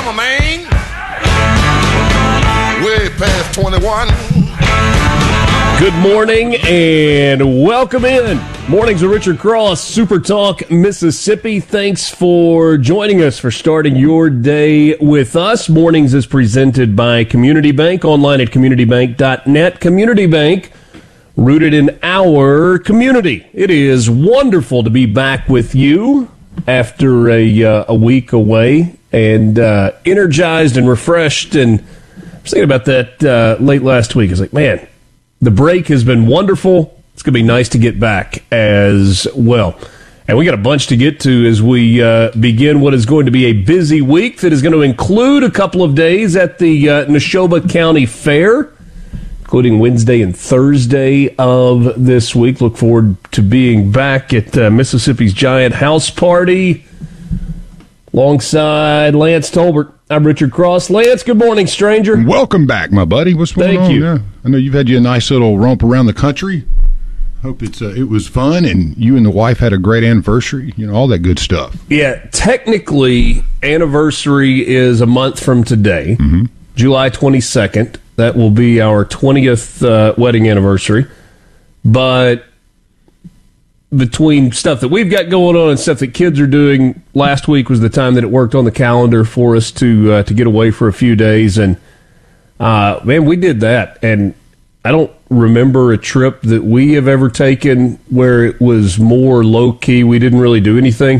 summer, man. Way past 21. Good morning and welcome in. Mornings with Richard Cross, Super Talk, Mississippi. Thanks for joining us, for starting your day with us. Mornings is presented by Community Bank, online at communitybank.net. Community Bank, rooted in our community. It is wonderful to be back with you after a week away and energized and refreshed. And I was thinking about that late last week. I was like, man, the break has been wonderful. It's going to be nice to get back as well. And we got a bunch to get to as we begin what is going to be a busy week that is going to include a couple of days at the Neshoba County Fair, including Wednesday and Thursday of this week. Look forward to being back at Mississippi's Giant House Party alongside Lance Tolbert. I'm Richard Cross. Lance, good morning, stranger. Welcome back, my buddy. What's going on? Thank you. Yeah, I know you've had you a nice little romp around the country. Hope it was fun, and you and the wife had a great anniversary. You know, all that good stuff. Yeah, technically, anniversary is a month from today, July 22nd. That will be our 20th wedding anniversary. But between stuff that we've got going on and stuff that kids are doing, last week was the time that it worked on the calendar for us to get away for a few days. And, man, we did that. And I don't remember a trip that we have ever taken where it was more low-key. We didn't really do anything.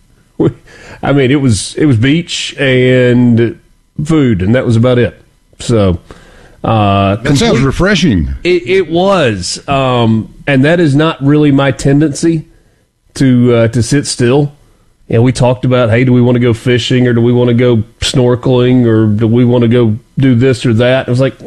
I mean, it was beach and food, and that was about it. So that sounds refreshing. It was, and that is not really my tendency to sit still. And we talked about, hey, do we want to go fishing, or do we want to go snorkeling, or do we want to go do this or that? I was like,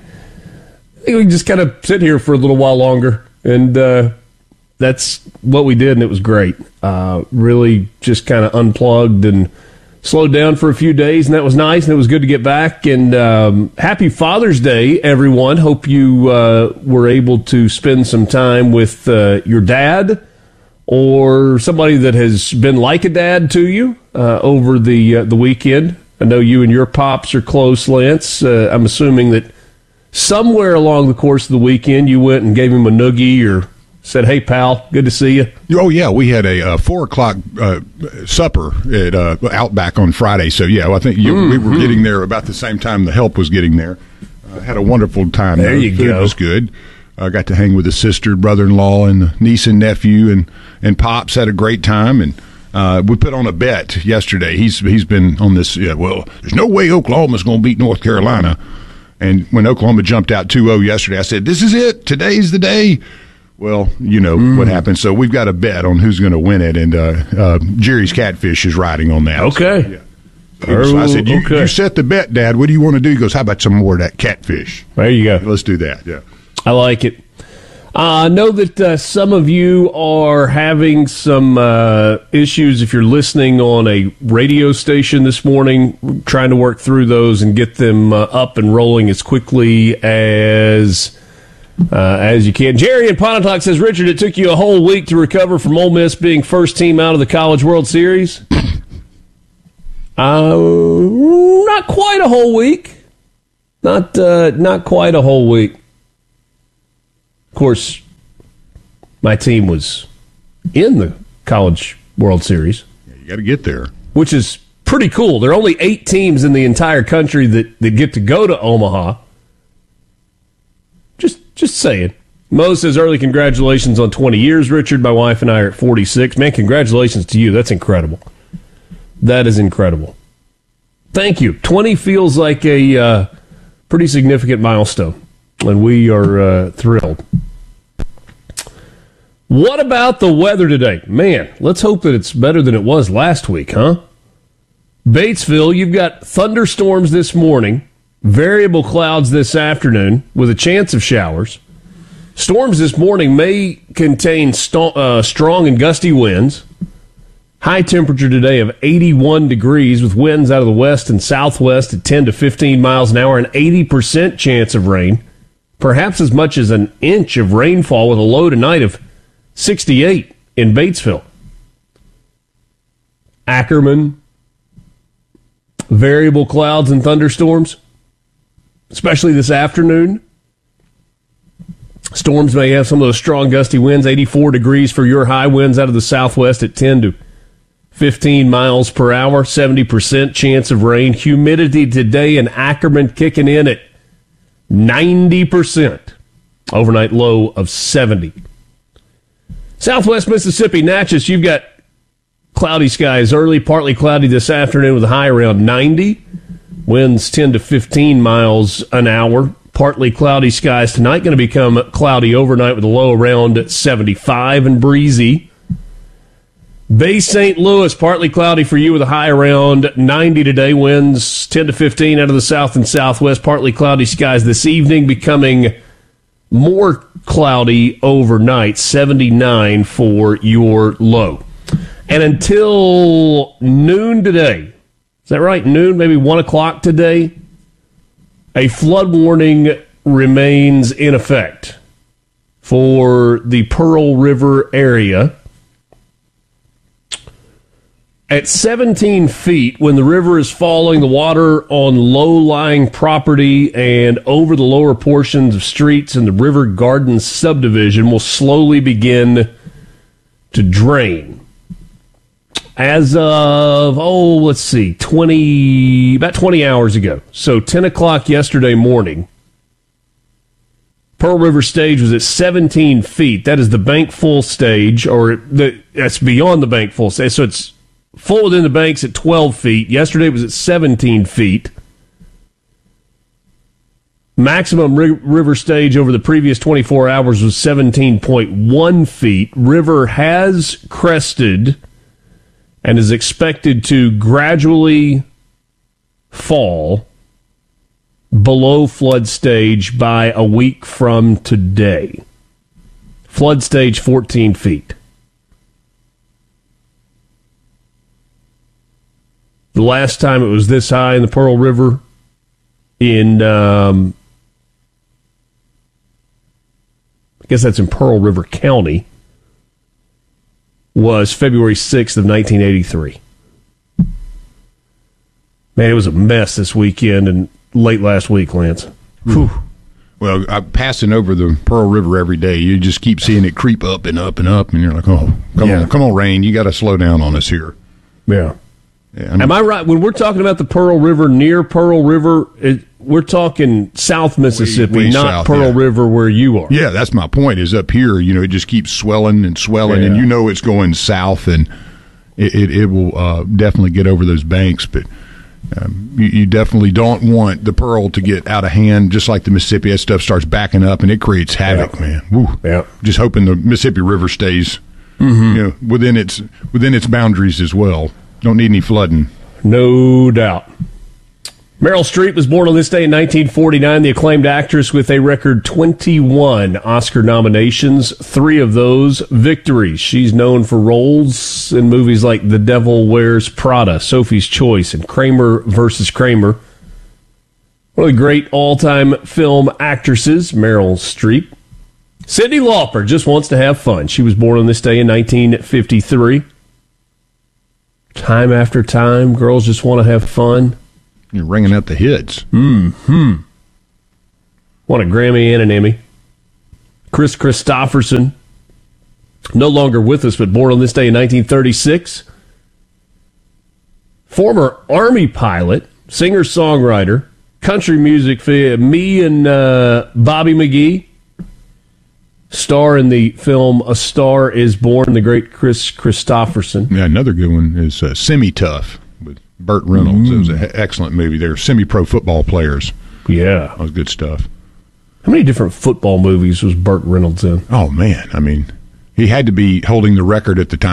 I think we can just kind of sit here for a little while longer, and that's what we did, and it was great. Really just kind of unplugged and slowed down for a few days, and that was nice, and it was good to get back. And happy Father's Day, everyone. Hope you were able to spend some time with your dad or somebody that has been like a dad to you over the weekend. I know you and your pops are close, Lance. I'm assuming that somewhere along the course of the weekend you went and gave him a noogie or said, hey, pal, good to see you. Oh, yeah, we had a 4 o'clock supper at Outback on Friday. So, yeah, I think we were getting there about the same time the help was getting there. Had a wonderful time. There you Food go. was good. Got to hang with the sister, brother-in-law, and the niece and nephew, and Pops had a great time. And we put on a bet yesterday. He's been on this, there's no way Oklahoma's going to beat North Carolina. And when Oklahoma jumped out 2-0 yesterday, I said, this is it. Today's the day. Well, you know what happened. So we've got a bet on who's going to win it, and Jerry's Catfish is riding on that. Okay. So, yeah. So I said, you set the bet, Dad. What do you want to do? He goes, how about some more of that catfish? There you go. Let's do that, yeah. I like it. I know that some of you are having some issues if you're listening on a radio station this morning. We're trying to work through those and get them up and rolling as quickly as you can. Jerry in Pontotoc says, Richard, it took you a whole week to recover from Ole Miss being first team out of the College World Series. Not quite a whole week. Not quite a whole week. Of course, my team was in the College World Series. Yeah, you got to get there. Which is pretty cool. There are only 8 teams in the entire country that get to go to Omaha. Just saying. Mo says, early congratulations on 20 years, Richard. My wife and I are at 46. Man, congratulations to you. That's incredible. That is incredible. Thank you. 20 feels like a pretty significant milestone, and we are thrilled. What about the weather today? Man, let's hope that it's better than it was last week, huh? Batesville, you've got thunderstorms this morning, variable clouds this afternoon with a chance of showers. Storms this morning may contain strong and gusty winds. High temperature today of 81 degrees with winds out of the west and southwest at 10 to 15 miles an hour, an 80% chance of rain. Perhaps as much as an inch of rainfall with a low tonight of 68 in Batesville. Ackerman, variable clouds and thunderstorms, especially this afternoon. Storms may have some of those strong gusty winds, 84 degrees for your high winds out of the southwest at 10 to 15 miles per hour, 70% chance of rain. Humidity today in Ackerman kicking in at 90%. Overnight low of 70. Southwest Mississippi, Natchez, you've got cloudy skies early, partly cloudy this afternoon with a high around 90. Winds 10 to 15 miles an hour. Partly cloudy skies tonight, going to become cloudy overnight with a low around 75 and breezy. Bay St. Louis, partly cloudy for you with a high around 90 today. Winds 10 to 15 out of the south and southwest. Partly cloudy skies this evening, becoming more cloudy overnight. 79 for your low. And until noon today, is that right? Noon, maybe 1 o'clock today, a flood warning remains in effect for the Pearl River area. At 17 feet, when the river is falling, the water on low-lying property and over the lower portions of streets in the River Gardens subdivision will slowly begin to drain. As of, about 20 hours ago, so 10 o'clock yesterday morning, Pearl River stage was at 17 feet. That is the bank full stage, that's beyond the bank full stage. So it's full within the banks at 12 feet. Yesterday it was at 17 feet. Maximum river stage over the previous 24 hours was 17.1 feet. River has crested and is expected to gradually fall below flood stage by a week from today. Flood stage 14 feet. The last time it was this high in the Pearl River in, I guess that's in Pearl River County, was February 6th of 1983. Man, it was a mess this weekend and late last week, Lance. Whew. Well, I'm passing over the Pearl River every day. You just keep seeing it creep up and up and up, and you're like, oh, come on, rain. You got to slow down on us here. Yeah. Yeah, Am I right? When we're talking about the Pearl River, near Pearl River, we're talking South Mississippi, way not south, Pearl River where you are. Yeah, that's my point, is up here, it just keeps swelling and swelling, and it's going south, and it will definitely get over those banks, but you definitely don't want the Pearl to get out of hand, just like the Mississippi. That stuff starts backing up, and it creates havoc, man. Woo. Yeah. Just hoping the Mississippi River stays within its boundaries as well. Don't need any flooding. No doubt. Meryl Streep was born on this day in 1949, the acclaimed actress with a record 21 Oscar nominations, 3 of those victories. She's known for roles in movies like The Devil Wears Prada, Sophie's Choice, and Kramer vs. Kramer. One of the great all-time film actresses, Meryl Streep. Cyndi Lauper just wants to have fun. She was born on this day in 1953. Time after time, girls just want to have fun. You're ringing out the hits. Won a Grammy and an Emmy. Chris Christopherson, no longer with us, but born on this day in 1936. Former Army pilot, singer-songwriter, country music, me and Bobby McGee. Star in the film A Star Is Born, the great Chris Christopherson. Yeah, another good one is Semi-Tough with Burt Reynolds. It was an excellent movie. They're semi-pro football players. Yeah. That was good stuff. How many different football movies was Burt Reynolds in? Oh, man. I mean, he had to be holding the record at the time.